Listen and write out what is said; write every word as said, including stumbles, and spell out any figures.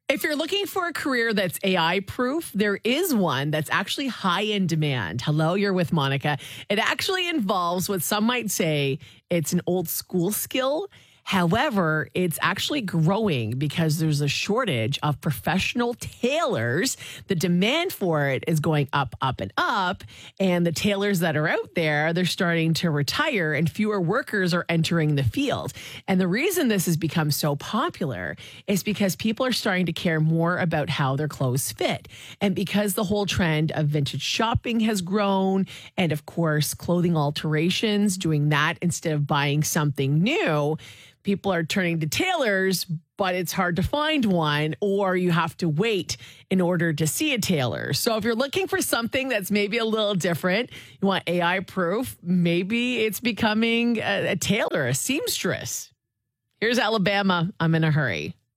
If you're looking for a career that's A I proof, there is one that's actually high in demand. Hello, you're with Monica. It actually involves what some might say it's an old school skill. However, it's actually growing because there's a shortage of professional tailors. The demand for it is going up, up, and up. And the tailors that are out there, they're starting to retire and fewer workers are entering the field. And the reason this has become so popular is because people are starting to care more about how their clothes fit. And because the whole trend of vintage shopping has grown, and of course, clothing alterations, doing that instead of buying something new, people are turning to tailors, but it's hard to find one, or you have to wait in order to see a tailor. So if you're looking for something that's maybe a little different, you want A I proof, maybe it's becoming a, a tailor, a seamstress. Here's Alabama. I'm in a hurry.